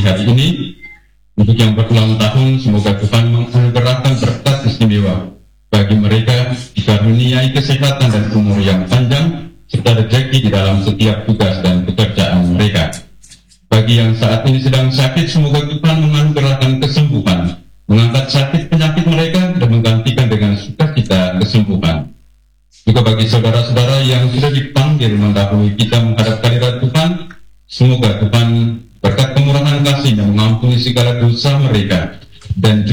hari ini. Untuk yang berulang tahun, semoga Tuhan menganugerahkan berkat istimewa bagi mereka, dikaruniai kesehatan dan umur yang panjang, serta rezeki di dalam setiap tugas dan pekerjaan mereka. Bagi yang saat ini sedang sakit, semoga Tuhan menganugerahkan kesembuhan, mengangkat sakit penyakit mereka, dan menggantikan dengan sukacita kesembuhan. Juga bagi saudara-saudara yang sudah dipanggil mendahului kita menghadap hadirat Tuhan, semoga Tuhan berkat kemurahan kasih-Nya mengampuni segala dosa mereka dan